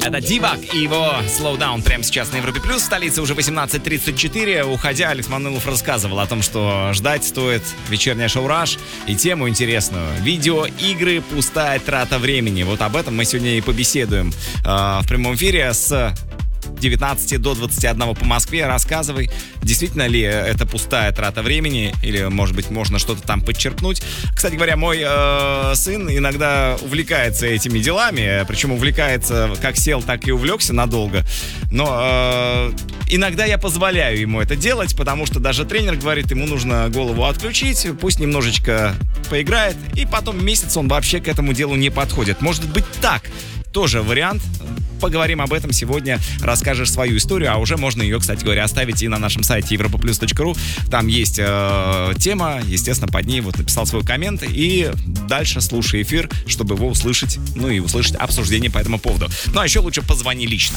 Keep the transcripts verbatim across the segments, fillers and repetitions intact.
Это Дивак и его Slow Down прямо сейчас на Европе Плюс. Столица уже восемнадцать тридцать четыре. Уходя, Алекс Манилов рассказывал о том, что ждать стоит вечернее шоу «Раш» и тему интересную. Видеоигры — пустая трата времени. Вот об этом мы сегодня и побеседуем э, в прямом эфире с девятнадцати до двадцати одного по Москве. Рассказывай, действительно ли это пустая трата времени, или, может быть, можно что-то там подчеркнуть. Кстати говоря, мой э, сын иногда увлекается этими делами, причем увлекается как сел, так и увлекся надолго. Но э, иногда я позволяю ему это делать, потому что даже тренер говорит, ему нужно голову отключить, пусть немножечко поиграет, и потом месяц он вообще к этому делу не подходит. Может быть, так тоже вариант. Поговорим об этом сегодня, расскажешь свою историю, а уже можно ее, кстати говоря, оставить и на нашем сайте европа плюс точка ру. Там есть э, тема, естественно, под ней вот написал свой коммент, и дальше слушай эфир, чтобы его услышать, ну и услышать обсуждение по этому поводу. Ну а еще лучше позвони лично.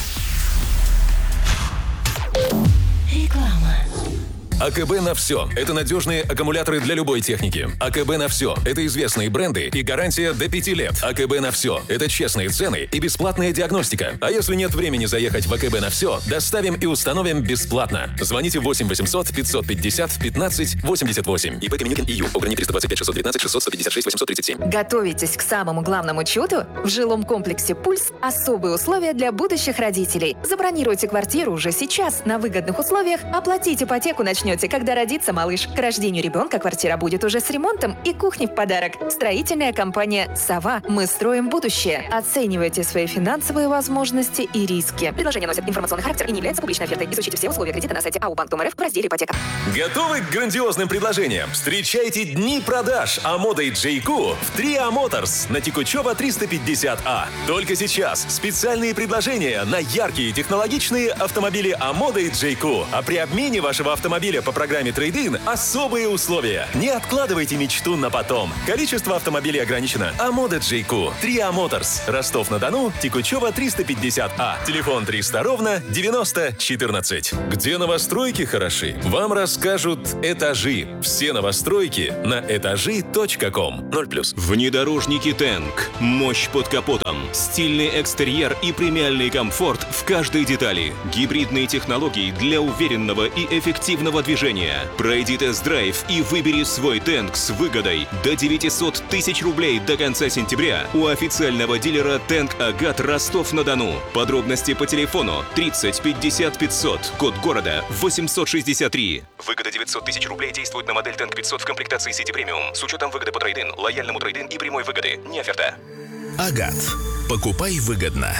Реклама. АКБ на все. Это надежные аккумуляторы для любой техники. АКБ на все. Это известные бренды и гарантия до пяти лет. АКБ на все. Это честные цены и бесплатная диагностика. А если нет времени заехать в АКБ на все, доставим и установим бесплатно. Звоните восемь восемьсот пятьсот пятьдесят пятнадцать восемьдесят восемь. ИП Каменникин ИЮ. Ограничение триста двадцать пять шестьсот девятнадцать шестьсот сто пятьдесят шесть восемьсот тридцать семь. Готовитесь к самому главному чуду? В жилом комплексе «Пульс» особые условия для будущих родителей. Забронируйте квартиру уже сейчас на выгодных условиях, оплатить ипотеку начнете, когда родится малыш. К рождению ребенка квартира будет уже с ремонтом и кухней в подарок. Строительная компания «Сова». Мы строим будущее. Оценивайте свои финансовые возможности и риски. Предложение носит информационный характер и не является публичной офертой. Изучите все условия кредита на сайте АО Банк Том.РФ в разделе «Ипотека». Готовы к грандиозным предложениям? Встречайте дни продаж Амода и Джейку в Триа Моторс на Тикучева триста пятьдесят А. Только сейчас специальные предложения на яркие технологичные автомобили Амода и Джейку. А при обмене вашего автомобиля по программе Трейд-ин особые условия. Не откладывайте мечту на потом. Количество автомобилей ограничено. Амода Джейку. Триа Моторс. Ростов-на-Дону. Тикучева триста пятьдесят А. Телефон триста ровно девяносто четырнадцать. Где новостройки хороши? Вам расскажут «Этажи». Все новостройки на этажи точка ком. ноль плюс. Внедорожники Тэнк. Мощь под капотом. Стильный экстерьер и премиальный комфорт в каждой детали. Гибридные технологии для уверенного и эффективного движения. Пройди тест-драйв и выбери свой Тэнк с выгодой до девятьсот тысяч рублей до конца сентября у официального дилера Тэнк Агат Ростов-на-Дону. Подробности по телефону тридцать пятьдесят пятьсот, код города восемьсот шестьдесят три. Выгода девятьсот тысяч рублей действует на модель Тэнк пятьсот в комплектации City Premium с учетом выгоды по трейд-ин, лояльному трейд-ин и прямой выгоды. Не оферта. Агат. Покупай выгодно.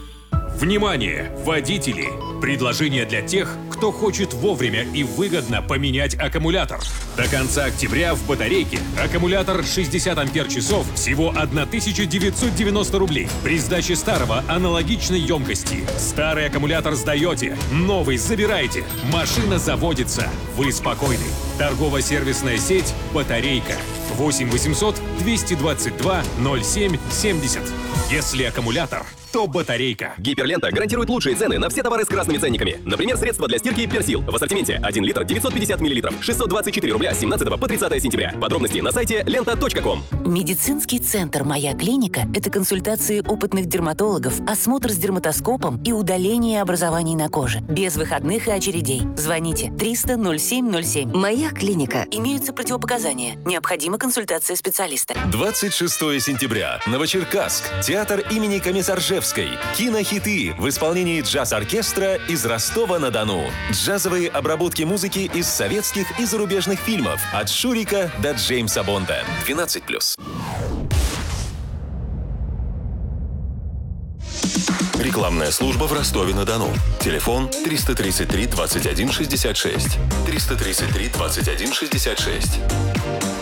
Внимание, водители! Предложение для тех, кто хочет вовремя и выгодно поменять аккумулятор. До конца октября в батарейке аккумулятор шестьдесят ампер-часов всего тысяча девятьсот девяносто рублей. При сдаче старого аналогичной емкости. Старый аккумулятор сдаете, новый забираете. Машина заводится. Вы спокойны. Торгово-сервисная сеть «Батарейка». восемь восемьсот двести двадцать два ноль семь семьдесят. Если аккумулятор, то батарейка. Гиперлента гарантирует лучшие цены на все товары с красными ценниками. Например, средства для стирки «Персил». В ассортименте один литр девятьсот пятьдесят миллилитров. шестьсот двадцать четыре рубля с семнадцатого по тридцатое сентября. Подробности на сайте лента точка ком. Медицинский центр «Моя клиника» — это консультации опытных дерматологов, осмотр с дерматоскопом и удаление образований на коже. Без выходных и очередей. Звоните триста ноль семь ноль семь. «Моя клиника». Имеются противопоказания. Необходима консультация специалиста. двадцать шестого сентября. Новочеркасск. Театр имени Комиссаржевской. Кинохиты в исполнении джаз-оркестра из Ростова-на-Дону. Джазовые обработки музыки из советских и зарубежных фильмов. От Шурика до Джеймса Бонда. двенадцать плюс. Рекламная служба в Ростове-на-Дону. Телефон триста тридцать три двадцать один шестьдесят шесть. триста тридцать три двадцать один шестьдесят шесть.